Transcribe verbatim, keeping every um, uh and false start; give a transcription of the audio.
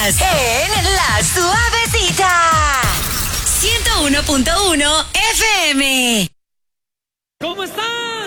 Estás en La Suavecita. ciento uno punto uno F M. ¿Cómo están?